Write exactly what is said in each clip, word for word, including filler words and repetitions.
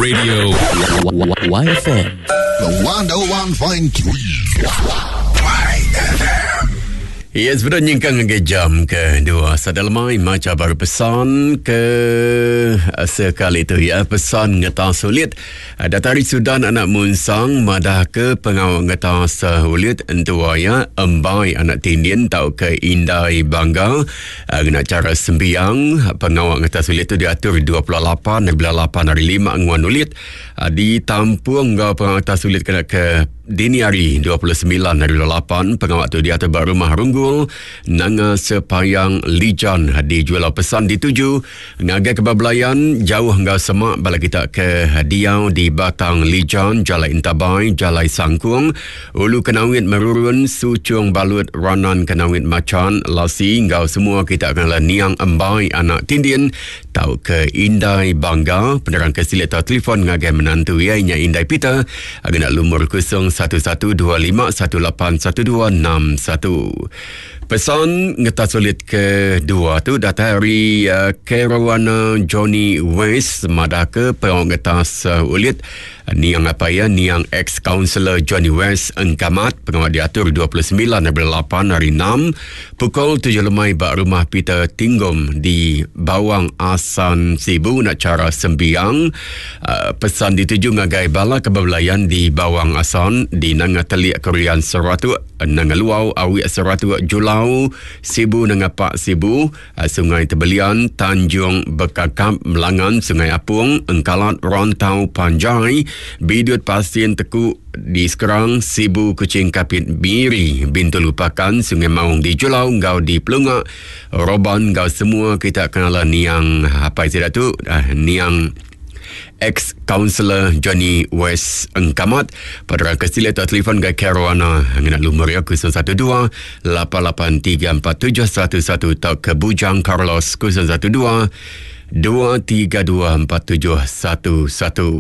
Radio Y F M The one oh one point three Y F M. Ya, sebelum nyingkang ke jam kedua Sadalmai macam baru pesan ke sekali itu ya, pesan ngeta sulit datari Sudan anak munsang madah ke pengawal ngeta sulit entua ya embai anak tindien tau ke indai bangga guna cara sembiang pengawal ngeta sulit itu diatur dua puluh lapan dari lapan hari lima nguan ulit di tampung ngau pengawal ngeta sulit kena ke dini hari dua puluh sembilan hari lapan pengawal tu diatur baru rumah runggul nanga sepayang lijan di jualan pesan dituju ngagai kebablayan jauh ngau semak bala kita ke Diau di Batang Lijan Jalai Intabai Jalai Sangkung Ulu Kenawit Merurun Sucung Balut Ranan Kenawit Macan Lasi ngau semua kita akan niang embai anak tindien tau ke Indai Bangga penerang kesilit atau telefon ngagai menantu ianya Indai Peter agak nak lumur kosong satu satu dua lima satu lapan satu dua enam satu. Pesan ngeta sulit kedua tu data dari uh, Kerawana Johnny West madah ke peong ngeta sulit niang apa ya niang ex-councillor Johnny West engkamat pengawal diatur dua puluh sembilan dari lapan hari enam pukul tujuh lemai bak rumah Peter Tinggum di Bawang Asan Sibu nak cara sembiang uh, pesan dituju ngagai bala kebablayan di Bawang Asan di nanga telik Korean Seratu nanga luau awik Seratu Julau Sibu nanga Pak Sibu uh, Sungai Tebelian Tanjung Bekakap Melangan Sungai Apung Engkalat Rontau Panjai Bidut Pasien Teku di Sekerang Sibu Kucing Kapit Miri Bintu Lupakan Sungai Maung di Julau Ngau di Pelungak Roban Ngau semua kita kenal niang apa itu tu uh, niang ex-councillor Johnny West Engkamat pada kesilit atau telefon ke Kerawana ngena lumur ya kosong satu dua lapan lapan tiga empat tujuh satu satu atau ke Bujang Carlos kosong satu dua dua tiga dua empat tujuh satu satu.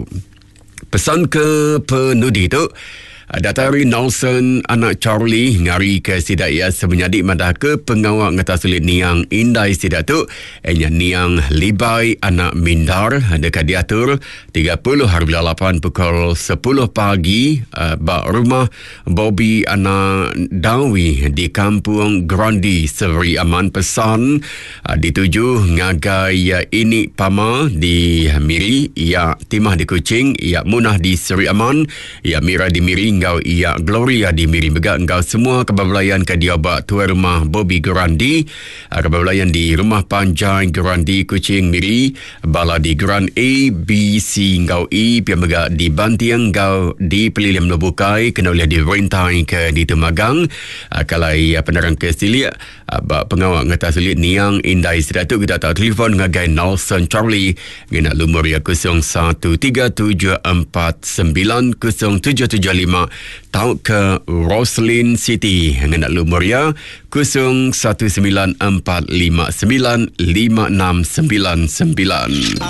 Pesan ke penudi tu datari Nelson anak Charlie ngari ke sidak ia sebenyadik madah ke pengawal ngeta sulit niang Indai sidak tu enya niang Libai anak Mindar dekat diatur tiga puluh hari lapan pukul sepuluh pagi uh, bak rumah Bobby anak Dawi di kampung Grandi Seri Aman pesan uh, dituju ngagai uh, ini Pama di Miri ia Timah di Kuching ia Munah di Seri Aman ia Mira di Miri engkau ia Gloria di Miri Bega engkau semua kebablayan ke diabak tuan rumah Bobby Gerandi kebablayan di rumah Panjang Gerandi Kuching Miri bala di Grand A B C engkau E pian bega di Bantiang engkau di Peliliam Lobukai kena boleh di Rentai ke di Temagang kalau ia penerang ke Silia pengawal ngata sulit niang Indai sedatu kita tahu telefon ngagai Nelson Charlie ngena lumur ya kosong satu tiga tujuh empat sembilan kosong tujuh tujuh lima tahu ke Roslyn City ngena lumur ya kosong satu sembilan empat lima sembilan lima enam sembilan sembilan.